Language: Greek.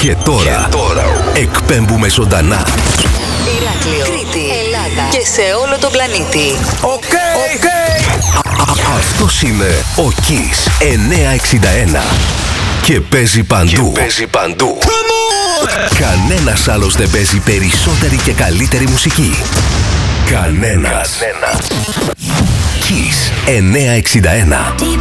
Και τώρα εκπέμπουμε ζωντανά. Ηράκλειο, Κρήτη, Ελλάδα και σε όλο τον πλανήτη. Οκ. Αυτός είναι ο Kiss 961 και παίζει παντού. Κανένας άλλος δεν παίζει περισσότερη και καλύτερη μουσική. Κανένας. Kiss 961.